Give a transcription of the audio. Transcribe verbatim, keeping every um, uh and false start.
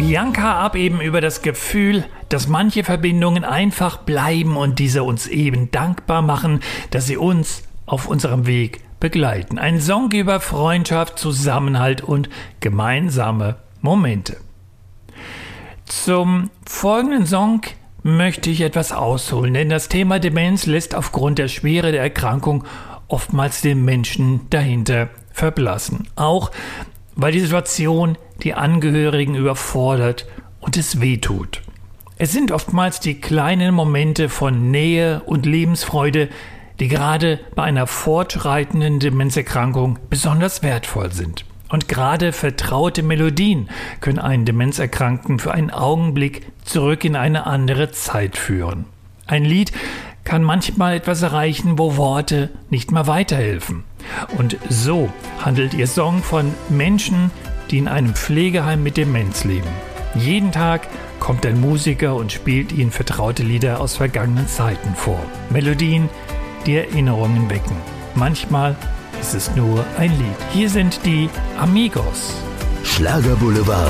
Bianca ab eben über das Gefühl, dass manche Verbindungen einfach bleiben und diese uns eben dankbar machen, dass sie uns auf unserem Weg begleiten. Ein Song über Freundschaft, Zusammenhalt und gemeinsame Momente. Zum folgenden Song möchte ich etwas ausholen, denn das Thema Demenz lässt aufgrund der Schwere der Erkrankung oftmals den Menschen dahinter verblassen. Auch weil die Situation die Angehörigen überfordert und es wehtut. Es sind oftmals die kleinen Momente von Nähe und Lebensfreude, die gerade bei einer fortschreitenden Demenzerkrankung besonders wertvoll sind. Und gerade vertraute Melodien können einen Demenzerkrankten für einen Augenblick zurück in eine andere Zeit führen. Ein Lied kann manchmal etwas erreichen, wo Worte nicht mehr weiterhelfen. Und so handelt ihr Song von Menschen, die in einem Pflegeheim mit Demenz leben. Jeden Tag kommt ein Musiker und spielt ihnen vertraute Lieder aus vergangenen Zeiten vor. Melodien, die Erinnerungen wecken. Manchmal ist es nur ein Lied. Hier sind die Amigos. Schlager Boulevard.